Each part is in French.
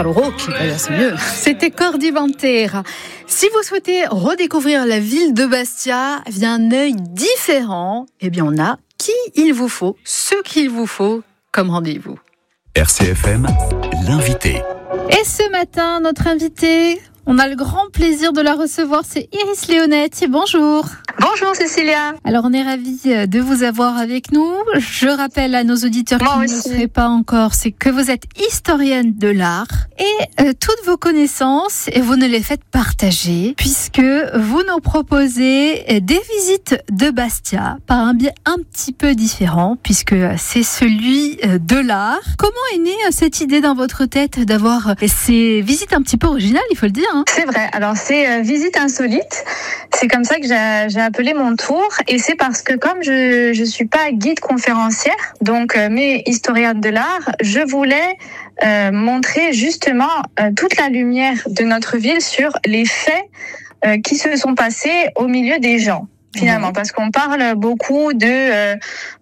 Karaoke, c'est mieux. C'était Cordivantera. Si vous souhaitez redécouvrir la ville de Bastia, un œil différent, on a qui il vous faut, ce qu'il vous faut comme rendez-vous. RCFM, l'invité. Et ce matin, notre invité, on a le grand plaisir de la recevoir, c'est Iris Léonetti. Bonjour. Bonjour Cécilia. Alors on est ravis de vous avoir avec nous. Je rappelle à nos auditeurs qui ne le seraient pas encore, c'est que vous êtes historienne de l'art et toutes vos connaissances, vous ne les faites partager puisque vous nous proposez des visites de Bastia par un biais un petit peu différent puisque c'est celui de l'art. Comment est née cette idée dans votre tête d'avoir ces visites un petit peu originales, il faut le dire, hein? C'est vrai, alors c'est visite insolite. C'est comme ça que j'ai appelé mon tour et c'est parce que comme je suis pas guide conférencière, donc mais historienne de l'art, je voulais montrer justement toute la lumière de notre ville sur les faits qui se sont passés au milieu des gens. Finalement, parce qu'on parle beaucoup de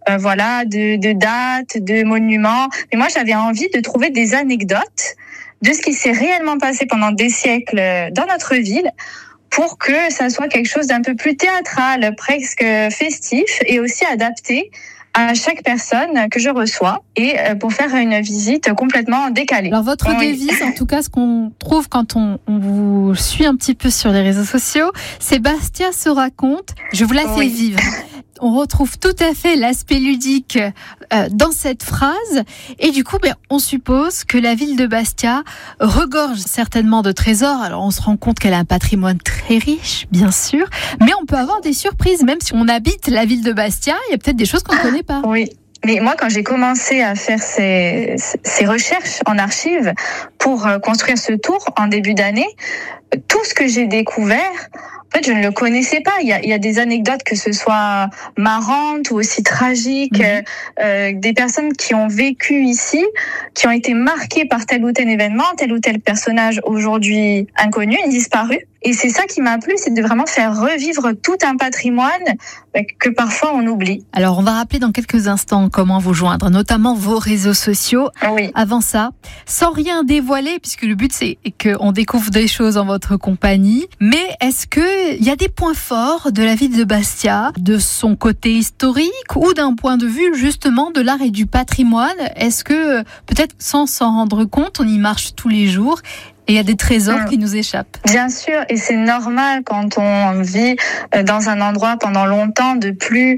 dates, de monuments, mais moi j'avais envie de trouver des anecdotes de ce qui s'est réellement passé pendant des siècles dans notre ville, pour que ça soit quelque chose d'un peu plus théâtral, presque festif, et aussi adapté à chaque personne que je reçois, et pour faire une visite complètement décalée. Alors votre devise, en tout cas, ce qu'on trouve quand on vous suit un petit peu sur les réseaux sociaux, c'est Bastia se raconte, je vous la fais vivre. On retrouve tout à fait l'aspect ludique dans cette phrase. Et du coup, on suppose que la ville de Bastia regorge certainement de trésors. Alors, on se rend compte qu'elle a un patrimoine très riche, bien sûr. Mais on peut avoir des surprises. Même si on habite la ville de Bastia, il y a peut-être des choses qu'on ne connaît pas. Oui. Mais moi, quand j'ai commencé à faire ces recherches en archives pour construire ce tour en début d'année, tout ce que j'ai découvert, en fait, je ne le connaissais pas. Il y a des anecdotes, que ce soit marrantes ou aussi tragiques, des personnes qui ont vécu ici, qui ont été marquées par tel ou tel événement, tel ou tel personnage aujourd'hui inconnu, disparu. Et c'est ça qui m'a plu, c'est de vraiment faire revivre tout un patrimoine que parfois on oublie. Alors, on va rappeler dans quelques instants comment vous joindre, notamment vos réseaux sociaux. Oui. Avant ça, sans rien dévoiler, puisque le but c'est qu'on découvre des choses en votre compagnie, mais est-ce qu'il y a des points forts de la ville de Bastia, de son côté historique ou d'un point de vue justement de l'art et du patrimoine? Est-ce que peut-être sans s'en rendre compte, on y marche tous les jours et il y a des trésors qui nous échappent? Bien sûr, et c'est normal quand on vit dans un endroit pendant longtemps de plus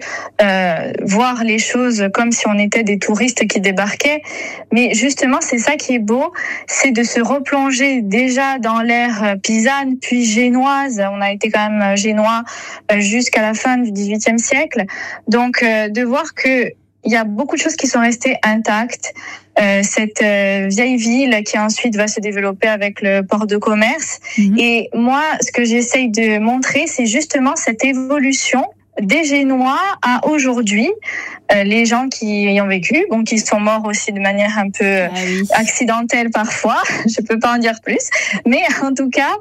voir les choses comme si on était des touristes qui débarquaient. Mais justement, c'est ça qui est beau, c'est de se replonger déjà dans l'ère pisane, puis génoise. On a été quand même génois jusqu'à la fin du XVIIIe siècle. Donc, de voir que il y a beaucoup de choses qui sont restées intactes. Cette vieille ville qui ensuite va se développer avec le port de commerce. Et moi, ce que j'essaye de montrer, c'est justement cette évolution des Génois à aujourd'hui. Les gens qui y ont vécu, qui sont morts aussi de manière un peu accidentelle parfois. Je peux pas en dire plus. Mais en tout cas,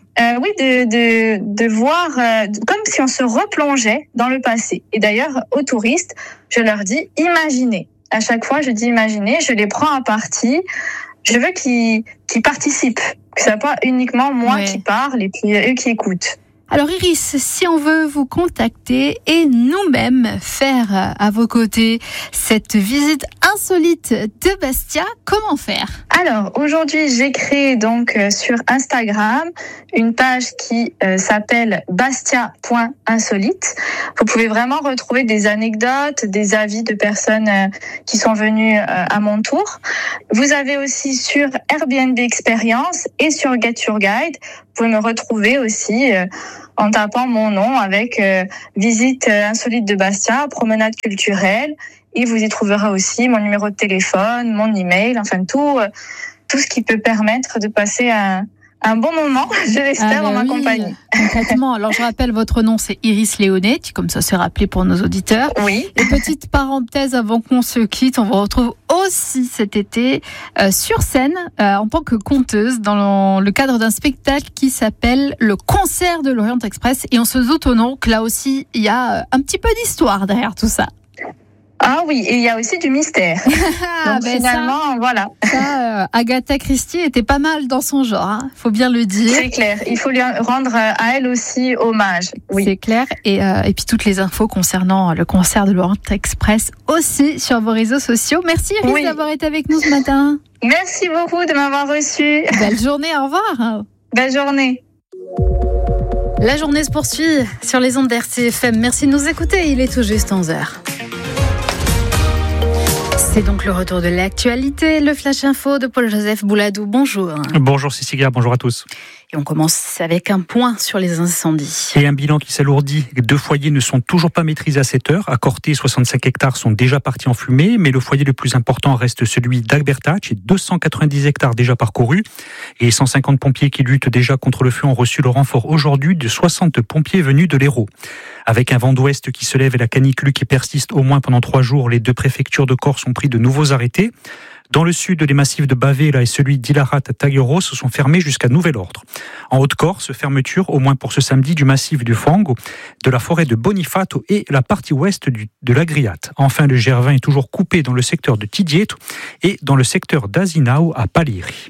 de voir comme si on se replongeait dans le passé. Et d'ailleurs, aux touristes, je leur dis imaginez. À chaque fois, je dis imaginez, je les prends à partie. Je veux qu'ils participent, que ce soit pas uniquement moi qui parle et puis eux qui écoutent. Alors Iris, si on veut vous contacter et nous-mêmes faire à vos côtés cette visite insolite de Bastia, comment faire? Alors aujourd'hui, j'ai créé donc sur Instagram une page qui s'appelle bastia.insolite. Vous pouvez vraiment retrouver des anecdotes, des avis de personnes qui sont venues à mon tour. Vous avez aussi sur Airbnb Experience et sur Get Your Guide. Vous pouvez me retrouver aussi en tapant mon nom avec visite insolite de Bastia, promenade culturelle, et vous y trouverez aussi mon numéro de téléphone, mon email, enfin tout ce qui peut permettre de passer un bon moment, je l'espère, en ma compagnie. Complètement. Alors, je rappelle, votre nom, c'est Iris Léonetti, comme ça c'est rappelé pour nos auditeurs. Oui. Et petite parenthèse avant qu'on se quitte, on vous retrouve aussi cet été sur scène en tant que conteuse dans le cadre d'un spectacle qui s'appelle le Concert de l'Orient Express. Et on se doute au nom que là aussi, il y a un petit peu d'histoire derrière tout ça. Ah oui, et il y a aussi du mystère. Donc finalement, voilà. Ça, Agatha Christie était pas mal dans son genre, faut bien le dire. C'est clair, il faut lui rendre à elle aussi hommage. Oui. C'est clair, et puis toutes les infos concernant le concert de l'Orient Express aussi sur vos réseaux sociaux. Merci Iris d'avoir été avec nous ce matin. Merci beaucoup de m'avoir reçue. Belle journée, au revoir. Belle journée. La journée se poursuit sur les ondes d'RCFM. Merci de nous écouter, il est tout juste 11h. C'est donc le retour de l'actualité, le Flash Info de Paul-Joseph Bouladou. Bonjour. Bonjour Cécilia, bonjour à tous. Et on commence avec un point sur les incendies. Et un bilan qui s'alourdit. 2 foyers ne sont toujours pas maîtrisés à cette heure. À Corté, 65 hectares sont déjà partis en fumée, mais le foyer le plus important reste celui d'Albertach, 290 hectares déjà parcourus. Et 150 pompiers qui luttent déjà contre le feu ont reçu le renfort aujourd'hui de 60 pompiers venus de l'Hérault. Avec un vent d'ouest qui se lève et la canicule qui persiste au moins pendant 3 jours, les 2 préfectures de Corse ont pris de nouveaux arrêtés. Dans le sud, les massifs de Bavela et celui d'Ilarat à Tagueros sont fermés jusqu'à nouvel ordre. En Haute-Corse, fermeture, au moins pour ce samedi, du massif du Fango, de la forêt de Bonifato et la partie ouest de la Griate. Enfin, le Gervin est toujours coupé dans le secteur de Tidieto et dans le secteur d'Azinao à Paliri.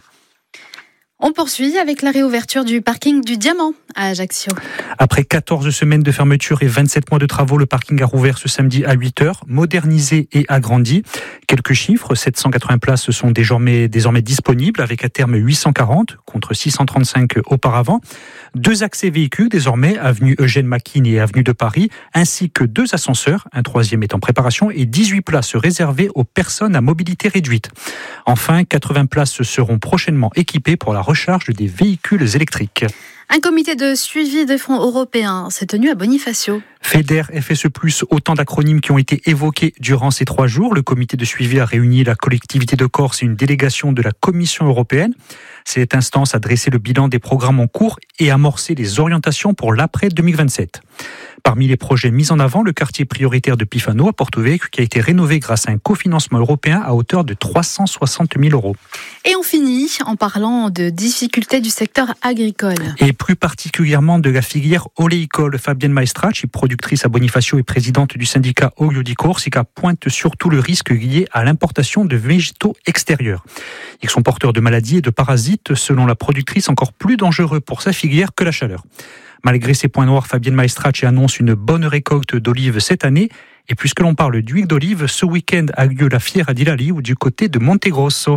On poursuit avec la réouverture du parking du Diamant à Ajaccio. Après 14 semaines de fermeture et 27 mois de travaux, le parking a rouvert ce samedi à 8h, modernisé et agrandi. Quelques chiffres, 780 places sont désormais disponibles avec à terme 840 contre 635 auparavant. 2 accès véhicules désormais, avenue Eugène Maquin et avenue de Paris, ainsi que 2 ascenseurs, un 3e est en préparation et 18 places réservées aux personnes à mobilité réduite. Enfin, 80 places seront prochainement équipées pour la recharge des véhicules électriques. Un comité de suivi des fonds européens s'est tenu à Bonifacio. FEDER, FSE+, autant d'acronymes qui ont été évoqués durant ces 3 jours. Le comité de suivi a réuni la collectivité de Corse et une délégation de la Commission européenne. Cette instance a dressé le bilan des programmes en cours et amorcé les orientations pour l'après 2027. Parmi les projets mis en avant, le quartier prioritaire de Pifano à Porto-Vecchio qui a été rénové grâce à un cofinancement européen à hauteur de 360 000 €. Et on finit en parlant de difficultés du secteur agricole. Et plus particulièrement de la filière oléicole. Fabienne Maestracci, productrice à Bonifacio et présidente du syndicat Olio di Corsica, pointe surtout le risque lié à l'importation de végétaux extérieurs. Ils sont porteurs de maladies et de parasites, selon la productrice, encore plus dangereux pour sa filière que la chaleur. Malgré ces points noirs, Fabienne Maestracci annonce une bonne récolte d'olives cette année. Et puisque l'on parle d'huile d'olive, ce week-end a lieu la Fiera di Lali ou du côté de Montegrosso.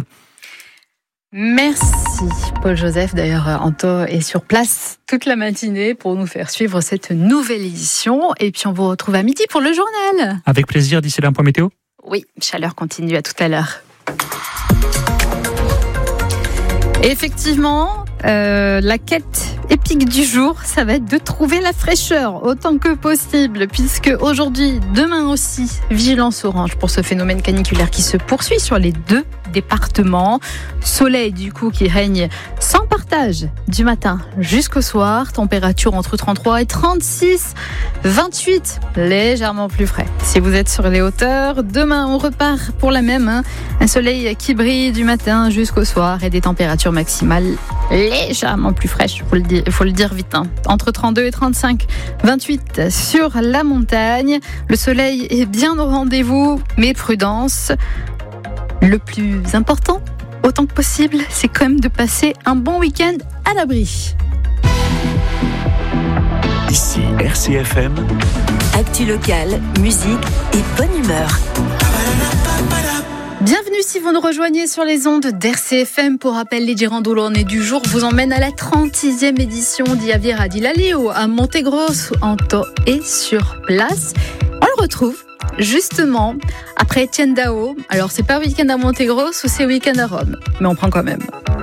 Merci Paul-Joseph. D'ailleurs, Anto est sur place toute la matinée pour nous faire suivre cette nouvelle édition. Et puis on vous retrouve à midi pour le journal. Avec plaisir, d'ici là un point météo. Oui, chaleur continue, à tout à l'heure. Et effectivement, la quête épique du jour, ça va être de trouver la fraîcheur autant que possible, puisque aujourd'hui, demain aussi, vigilance orange pour ce phénomène caniculaire qui se poursuit sur les 2 départements. Soleil du coup qui règne sans partage du matin jusqu'au soir. Température entre 33 et 36, 28, légèrement plus frais. Si vous êtes sur les hauteurs, demain on repart pour la même. Un soleil qui brille du matin jusqu'au soir et des températures maximales légèrement plus fraîches. Il faut le dire vite. Entre 32 et 35, 28 sur la montagne. Le soleil est bien au rendez-vous, mais prudence. Le plus important, autant que possible, c'est quand même de passer un bon week-end à l'abri. Ici RCFM. Actu locale, musique et bonne humeur. Bienvenue si vous nous rejoignez sur les ondes d'RCFM. Pour rappel, les girandolone du jour vous emmène à la 36e édition d'Iaviera di Lalio à Montegrosso. Anto est sur place. On le retrouve justement après Etienne Dao. Alors c'est pas week-end à Montegrosso ou c'est week-end à Rome, mais on prend quand même.